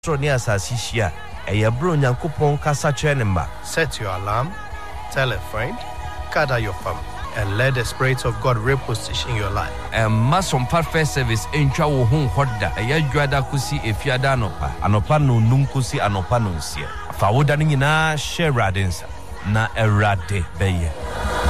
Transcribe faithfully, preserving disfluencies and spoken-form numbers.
Tronia Sasishia, a Yabrunya Coupon Casa Chenemba. Set your alarm, tell a friend, gather your family, and let the Spirit of God reposition your life. And Mason Parfait Service in Chawo Hum Hoda, a Yajuada Kusi, if Yadanopa, Anopano Numkusi, Anopanusia. Fawudanina, Sheradinsa, na Erade Beye.